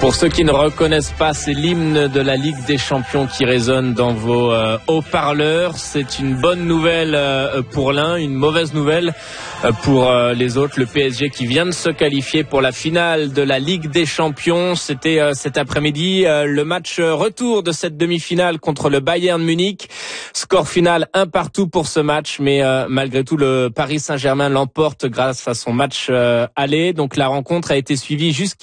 Pour ceux qui ne reconnaissent pas, c'est l'hymne de la Ligue des Champions qui résonne dans vos haut-parleurs. C'est une bonne nouvelle pour l'un, une mauvaise nouvelle pour les autres. Le PSG qui vient de se qualifier pour la finale de la Ligue des Champions. C'était cet après-midi le match retour de cette demi-finale contre le Bayern Munich. Score final 1-1 pour ce match, mais malgré tout, le Paris Saint-Germain l'emporte grâce à son match aller. Donc la rencontre a été suivie jusqu'à